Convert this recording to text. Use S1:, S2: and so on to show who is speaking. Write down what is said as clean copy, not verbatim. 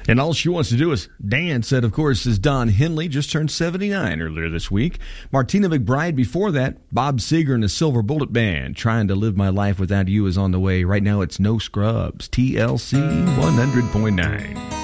S1: And all she wants to do is dance. That, of course, is Don Henley, just turned 79 earlier this week. Martina McBride before that. Bob Seger and the Silver Bullet Band. Trying to Live My Life Without You is on the way. Right now it's No Scrubs. TLC 100.9.